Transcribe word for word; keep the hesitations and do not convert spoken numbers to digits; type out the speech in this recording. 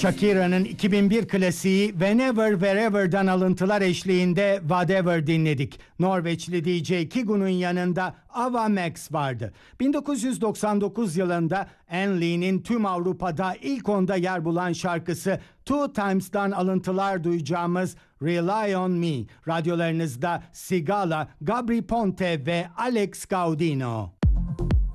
Shakira'nın iki bin bir klasiği Whenever Wherever'dan alıntılar eşliğinde Whatever dinledik. Norveçli D J Kigu'nun yanında Ava Max vardı. bin dokuz yüz doksan dokuz yılında Anne Lee'nin tüm Avrupa'da ilk onda yer bulan şarkısı Two Times'dan alıntılar duyacağımız Rely on Me. Radyolarınızda Sigala, Gabri Ponte ve Alex Gaudino.